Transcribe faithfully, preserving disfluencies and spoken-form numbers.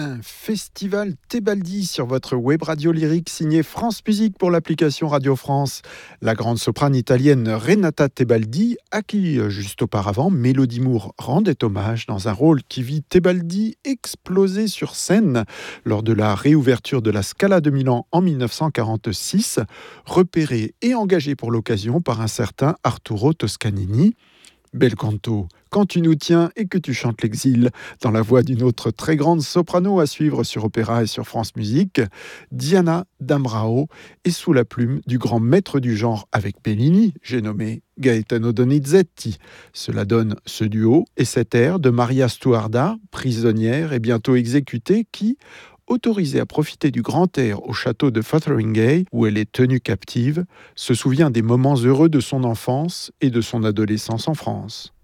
Un festival Tebaldi sur votre web radio lyrique signé France Musique pour l'application Radio France. La grande soprane italienne Renata Tebaldi, à qui juste auparavant Mélodie Moore rendait hommage dans un rôle qui vit Tebaldi exploser sur scène lors de la réouverture de la Scala de Milan en dix-neuf cent quarante-six, repéré et engagé pour l'occasion par un certain Arturo Toscanini. Bel canto, quand tu nous tiens et que tu chantes l'exil, dans la voix d'une autre très grande soprano à suivre sur Opéra et sur France Musique, Diana Damrao, et sous la plume du grand maître du genre avec Bellini, j'ai nommé Gaetano Donizetti. Cela donne ce duo et cet air de Maria Stuarda, prisonnière et bientôt exécutée, qui, autorisée à profiter du grand air au château de Fotheringhay, où elle est tenue captive, se souvient des moments heureux de son enfance et de son adolescence en France.